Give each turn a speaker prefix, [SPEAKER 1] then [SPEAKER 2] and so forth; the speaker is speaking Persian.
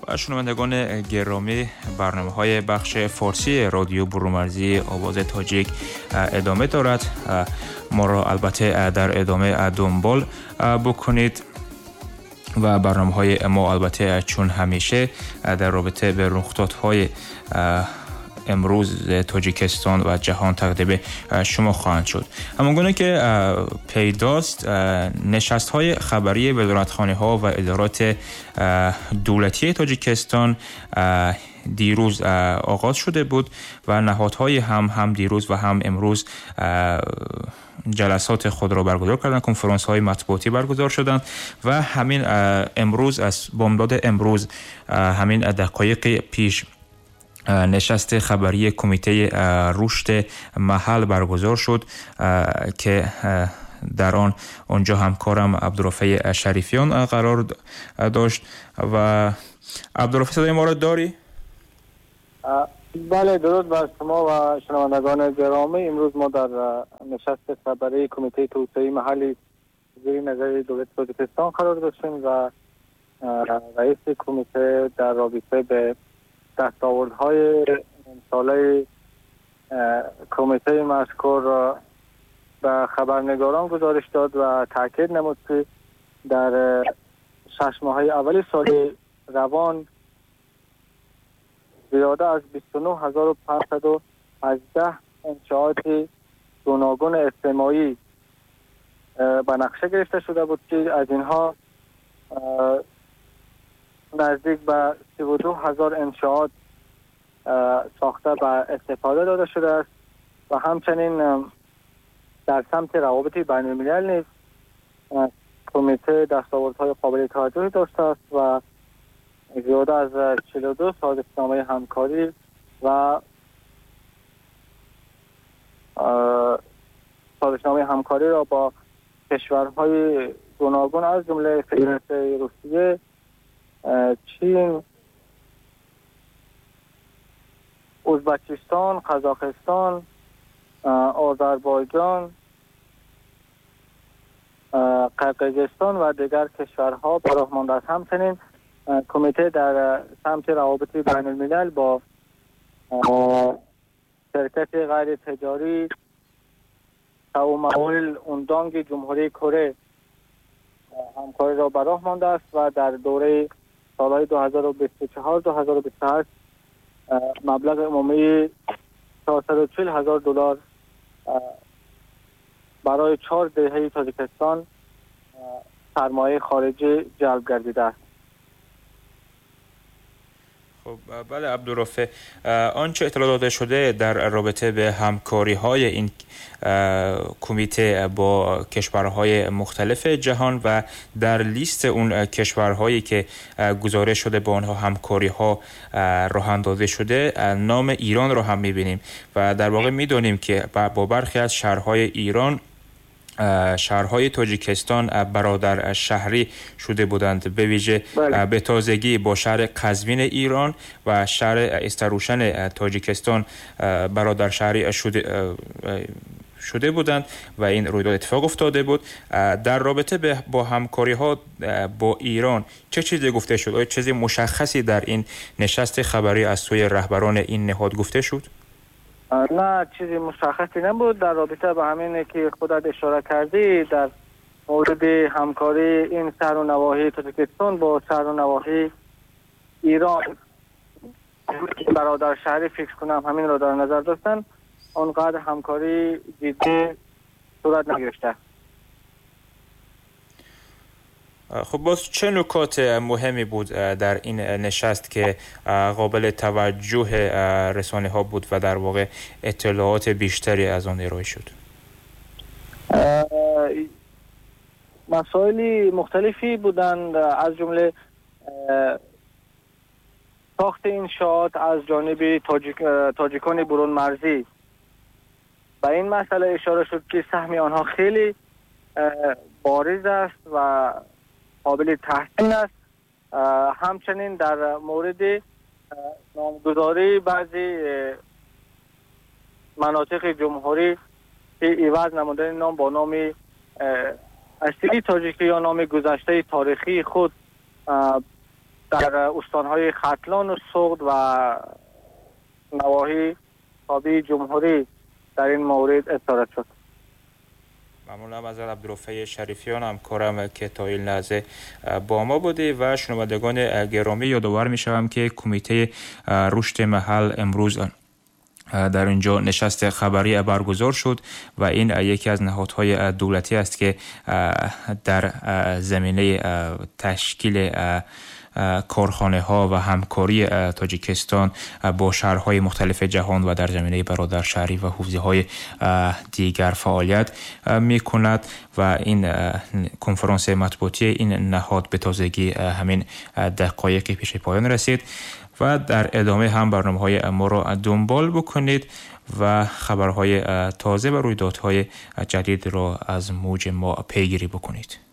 [SPEAKER 1] شنوندگان گرامی، برنامه‌های بخش فارسی رادیو برومرزی آواز تاجیک ادامه دارد. ما را البته در ادامه دنبال بکنید و برنامه‌های ما البته چون همیشه در رابطه به رخدادهای امروز تاجیکستان و جهان تقدیم شما خواهند شد. همانگونه که پیداست، نشست‌های خبری وزارتخانه‌ها و ادارات دولتی تاجیکستان دیروز آغاز شده بود و نهادهای هم دیروز و هم امروز جلسات خود را برگزار کردند، کنفرانس های مطبوعاتی برگزار شدند و همین امروز از بامداد امروز همین دقایق پیش نشست خبری کمیته رشد محل برگزار شد که در آنجا همکارم عبدالرفیع شریفیان قرار داشت. و عبدالرفیع، صدای ما را داری؟
[SPEAKER 2] بله، درود بر شما و شنوندگان گرامی. امروز ما در نشست خبری کمیته توسعه محلی زیر نظر دولت تاجیکستان قرار داشتیم و رئیس کمیته در رابطه به دستاوردهای ساله کمیته مذکور به خبرنگاران گزارش داد و تاکید نمود که در 6 ماه اول سال روان زیاده از 29518 انشاءات گوناگون اجتماعی به نقشه گرفته شده بود که از اینها نزدیک به 32000 انشاءات ساخته به استفاده داده شده است و همچنین در سمت روابط بین الملل نیز کمیته دستاوردهای قابل توجهی داشته است و زیاده از 42 صادقنامه همکاری و صادقنامه همکاری را با کشورهای گوناگون از جمله فدراسیون روسیه، چین، ازبکستان، قزاقستان، آذربایجان، قرقیزستان و دیگر کشورها پناه مانده است. همچنین کمیته در سمت روابط بین الملل با شرکت غیر تجاری تاومول اوندانگ جمهوری کره همکاری را به راه مانده است و در دوره سالهای 2024-2028 مبلغ عمومی $440,000 برای 4 دهه تاجیکستان سرمایه خارجی جلب گردیده است.
[SPEAKER 1] خب بله عبدالرفیع، آنچه اطلاع داده شده در رابطه به همکاری های این کمیته با کشورهای مختلف جهان و در لیست اون کشورهایی که گزارش شده با آنها همکاری ها راه اندازی شده نام ایران را هم میبینیم و در واقع میدونیم که با برخی از شهرهای ایران شهرهای تاجیکستان برادر شهری شده بودند، به ویژه به تازگی با شهر قزوین ایران و شهر استروشن تاجیکستان برادر شهری شده بودند و این رویداد اتفاق افتاده بود. در رابطه با همکاری ها با ایران چه چیزی گفته شد؟ آیا چیزی مشخصی در این نشست خبری از سوی رهبران این نهاد گفته شد؟
[SPEAKER 2] نه، چیزی مشخصی نبود. در رابطه به همینه که خودت اشاره کردی در مورد همکاری این شهر و نواحی تاجیکستان با شهر و نواحی ایران برادر شهری فکر کنم همین را در نظر داشتن، آنقدر همکاری جدی صورت نگرفته.
[SPEAKER 1] خب باز چه نکات مهمی بود در این نشست که قابل توجه رسانه ها بود و در واقع اطلاعات بیشتری از آن ارائه شد؟
[SPEAKER 2] مسائل مختلفی بودند، از جمله ساخت انشاءات از جانب تاجیکان برون مرزی. به این مسئله اشاره شد که سهم آنها خیلی بارز است و قابل تحسین است. همچنین در مورد نامگذاری بعضی مناطق جمهوری که عوض نمودن نام با نام اصلی تاجیکی یا نام گذشته تاریخی خود در استانهای ختلان و سغد و نواحی تابع جمهوری در این مورد استفاده شد.
[SPEAKER 1] ممنونم از عبدالرفیع شریفیان همکارم که تا این لحظه با ما بوده و شنوندگان گرامی یادآور می‌شوم که کمیته رشد محل امروز در اینجا نشست خبری برگزار شد و این یکی از نهادهای دولتی است که در زمینه تشکیل کارخانه ها و همکاری تاجیکستان با شهرهای مختلف جهان و در زمینه برادرشهری و حوزه های دیگر فعالیت می کند و این کنفرانس مطبوعاتی این نهاد به تازگی همین دقایق پیش پایان رسید و در ادامه هم برنامه‌های ما را دنبال بکنید و خبرهای تازه و رویدادهای جدید را از موج ما پیگیری بکنید.